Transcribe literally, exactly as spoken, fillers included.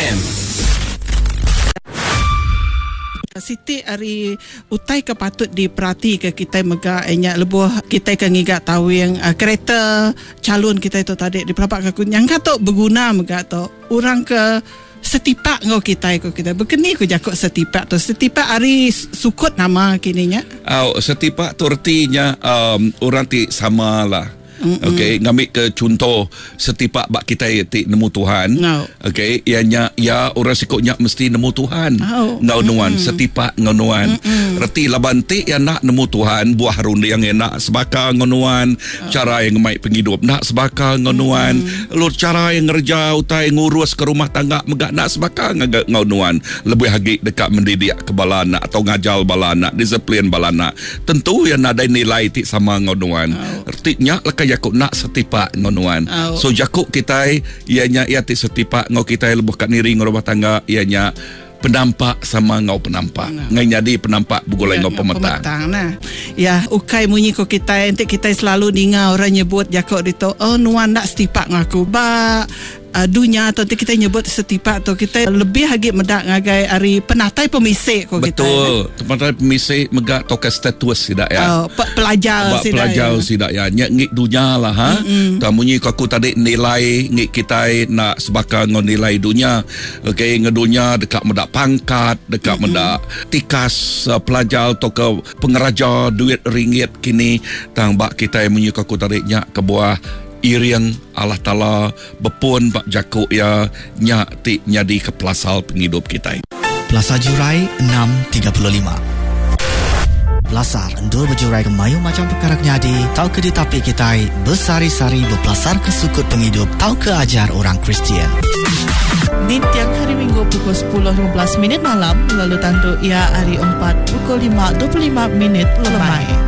M. Siti ari utai ke patut diperhati ke kita mega enyak lebuh kita ke ngigat tahu yang uh, kereta calon kita itu tadi di pelapak ke yang kata berguna mega tu orang ke setipak ngau kita ko kita berkeni ko jakok setipak tu setipak ari sukut nama kininya. Oh, setipak tu artinya um, orang ti sama lah. Mm-mm. Okey, ngambil ke contoh setipak bak kita ti nemu Tuhan. No. Okey, ianya ya orang sikutnya mesti nemu Tuhan. Oh. Ngau nuan setipak ngau nuan. Reti laban ti yang nak nemu Tuhan, buah harun yang enak sebaka ngau nuan, oh. Cara yang mai penghidup nak sebaka ngau nuan. Lu cara yang ngerja utai ngurus ke rumah tangga megak nak sebaka ngau nuan. Lebih hagi dekat mendidik ke balana atau ngajal balana, disiplin balana. Tentu yang ada nilai ti sama ngau nuan. Oh. Artinya lekai jakuk nak setipak ngonuan. Oh. So jakuk kita ianya ia ti setipak ngau kita lebuh kat niri ngau rumah tangga ianya penampak sama ngau penampak. Nah. Ngai jadi penampak bugolai ya, ngau pemetang. pemetang. Nah. Ya, ukai munyi ko kita ente kita selalu dengar orang nyebut jakuk dito, oh nuan nak setipak ngaku. Ba Uh, dunia atau kita nyebut setipak tu kita lebih lagi medak ngagai ari penatai pemisik ko kita. Betul. Ya? Penatai pemisik megak toka status sidak ya. Oh, pe- pelajar sidak. Pelajar ya. Sidak ya. Nya ngik dunia lah ha. Tamunyi ko aku tadi nilai ngik kita nak sebaka ngon nilai dunia. Okey ngedunya dekat medak pangkat, dekat mm-hmm. medak tikas uh, pelajar toka pengeraja duit ringgit kini tang bak kita munyi ko aku tadi nya ke buah iriang Allah Ta'ala bepun bak jakuk ya nyak ti nyadi ke pelasal penghidup kita. Pelasar Jurai enam tiga puluh lima. Pelasar endur berjurai ke mayu macam perkara nyadi tau ke ditapi kita bersari-sari berpelasar ke sukut penghidup tau ke ajar orang Kristian. Di tiang hari Minggu pukul sepuluh lima belas minit malam lalu tantu ia hari empat pukul lima dua puluh lima minit lemai.